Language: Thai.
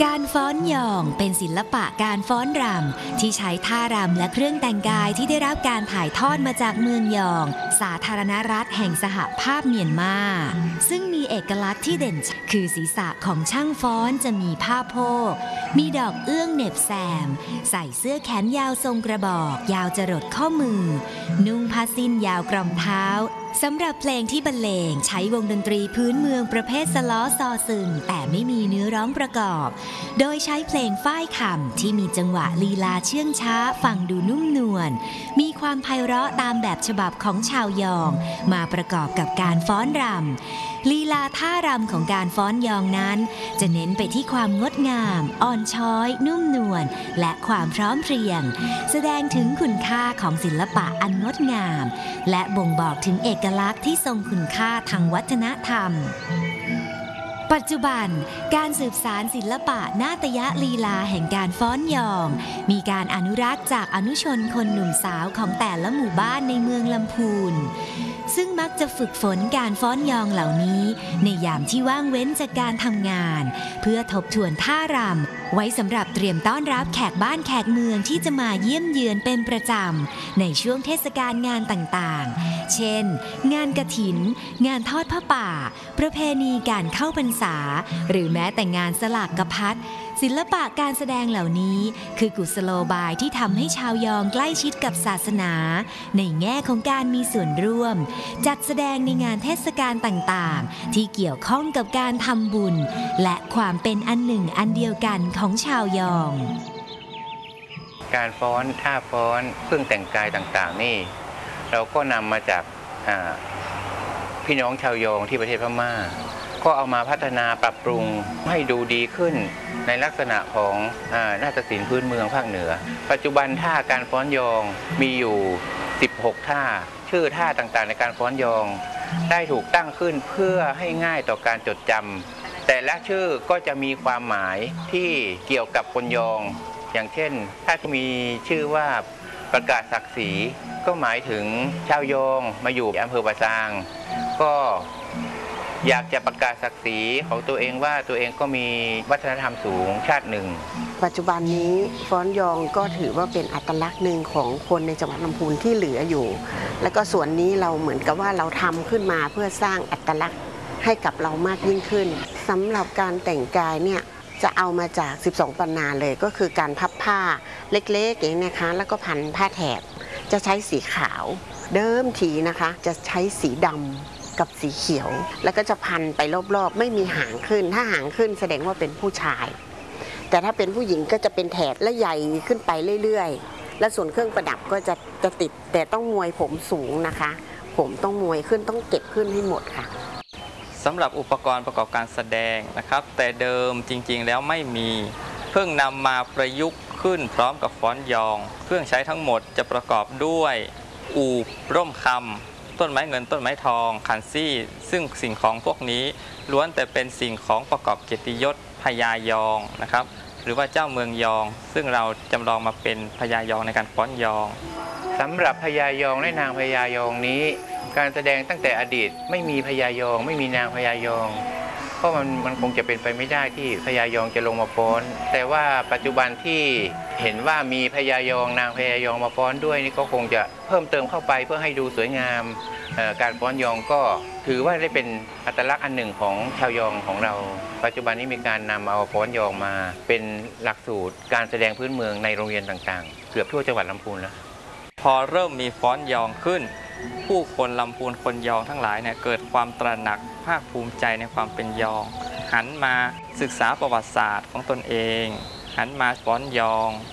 การฟ้อนยองเป็นศิลปะการฟ้อนรำที่ใช้ท่ารำและเครื่องแต่งกายที่ได้รับการถ่ายทอดมาจากเมืองยองสาธารณรัฐแห่งสหภาพเมียนมาซึ่งมีเอกลักษณ์ที่เด่นคือศีรษะของช่างฟ้อนจะมีผ้าโพกมีดอกเอื้องเหน็บแซมใส่เสื้อแขนยาวทรงกระบอกยาวจรดข้อมือนุ่งผ้าสิ้นยาวกรอมเท้าสำหรับเพลงที่บรรเลงใช้วงดนตรีพื้นเมืองประเภทสล้อซอซึงแต่ไม่มีเนื้อร้องประกอบโดยใช้เพลงฝ้ายคำที่มีจังหวะลีลาเชื่องช้าฟังดูนุ่มนวลมีความไพเราะตามแบบฉบับของชาวยองมาประกอบกับการฟ้อนรำลีลาท่ารำของการฟ้อนยองนั้นจะเน้นไปที่ความงดงามอ่อนช้อยนุ่มนวลและความพร้อมเพรียงแสดงถึงคุณค่าของศิลปะอันงดงามและบ่งบอกถึงเอกลักษณ์ที่ทรงคุณค่าทางวัฒนธรรมปัจจุบันการสืบสานศิลปะนาฏยลีลาแห่งการฟ้อนยองมีการอนุรักษ์จากอนุชนคนหนุ่มสาวของแต่ละหมู่บ้านในเมืองลำพูนซึ่งมักจะฝึกฝนการฟ้อนยองเหล่านี้ในยามที่ว่างเว้นจากการทำงานเพื่อทบทวนท่ารำไว้สำหรับเตรียมต้อนรับแขกบ้านแขกเมืองที่จะมาเยี่ยมเยือนเป็นประจำในช่วงเทศกาลงานต่างๆเช่นงานกฐินงานทอดผ้าป่าประเพณีการเข้าพรรษาหรือแม้แต่งานสลากกพัดศิลปะการแสดงเหล่านี้คือกุศโลบายที่ทำให้ชาวยองใกล้ชิดกับศาสนาในแง่ของการมีส่วนร่วมจัดแสดงในงานเทศกาลต่างๆที่เกี่ยวข้องกับการทำบุญและความเป็นอันหนึ่งอันเดียวกันของชาวยองการฟ้อนท่าฟ้อนเครื่องแต่งกายต่างๆนี่เราก็นำมาจากพี่น้องชาวยองที่ประเทศพม่าก็เอามาพัฒนาปรับปรุงให้ดูดีขึ้นในลักษณะของนาฏศิลป์พื้นเมืองภาคเหนือปัจจุบันท่าการฟ้อนยองมีอยู่16ท่าชื่อท่าต่างๆในการฟ้อนยองได้ถูกตั้งขึ้นเพื่อให้ง่ายต่อการจดจำแต่ละชื่อก็จะมีความหมายที่เกี่ยวกับคนยองอย่างเช่นถ้ามีชื่อว่าประกาศศักดิ์ศรีก็หมายถึงชาวยองมาอยู่อำเภอปะซางก็อยากจะประกาศศักดิ์ศรีของตัวเองว่าตัวเองก็มีวัฒนธรรมสูงชาติหนึ่งปัจจุบันนี้ฟ้อนยองก็ถือว่าเป็นอัตลักษณ์หนึ่งของคนในจังหวัดลำพูนที่เหลืออยู่แล้วก็ส่วนนี้เราเหมือนกับว่าเราทำขึ้นมาเพื่อสร้างอัตลักษณ์ให้กับเรามากยิ่งขึ้นสำหรับการแต่งกายเนี่ยจะเอามาจาก12ปันนาเลยก็คือการพับผ้าเล็กๆอย่างนี้นะคะแล้วก็พันผ้าแถบจะใช้สีขาวเดิมทีนะคะจะใช้สีดำกับสีเขียวแล้วก็จะพันไปรอบๆไม่มีหางขึ้นถ้าหางขึ้นแสดงว่าเป็นผู้ชายแต่ถ้าเป็นผู้หญิงก็จะเป็นแถบและใหญ่ขึ้นไปเรื่อยๆและส่วนเครื่องประดับก็จะติดแต่ต้องมวยผมสูงนะคะผมต้องมวยขึ้นต้องเก็บขึ้นให้หมดค่ะสำหรับอุปกรณ์ประกอบการแสดงนะครับแต่เดิมจริงๆแล้วไม่มีเพิ่งนำมาประยุกต์ขึ้นพร้อมกับฟ้อนยองเครื่องใช้ทั้งหมดจะประกอบด้วยอูบร่มคำต้นไม้เงินต้นไม้ทองขันซี่ซึ่งสิ่งของพวกนี้ล้วนแต่เป็นสิ่งของประกอบเกียรติยศพญายองนะครับหรือว่าเจ้าเมืองยองซึ่งเราจำลองมาเป็นพญายองในการฟ้อนยองสำหรับพญายองและนางพญายองนี้การแสดงตั้งแต่อดีตไม่มีพญายองไม่มีนางพญายองเพราะมันคงจะเป็นไปไม่ได้ที่พญายองจะลงมาฟ้อนแต่ว่าปัจจุบันที่เห็นว่ามีพญายองนางพญายองมาฟ้อนด้วยนี่ก็คงจะเพิ่มเติมเข้าไปเพื่อให้ดูสวยงามการฟ้อนยองก็ถือว่าได้เป็นอัตลักษณ์อันหนึ่งของชาวยองของเราปัจจุบันนี้มีการนำเอาฟ้อนยองมาเป็นหลักสูตรการแสดงพื้นเมืองในโรงเรียนต่างๆเกือบทั่วจังหวัดลำพูนแล้วพอเริ่มมีฟ้อนยองขึ้นผู้คนลำพูนคนยองทั้งหลายเนี่ยเกิดความตระหนักภาคภูมิใจในความเป็นยองหันมาศึกษาประวัติศาสตร์ของตนเองหันมาฟ้อนยอง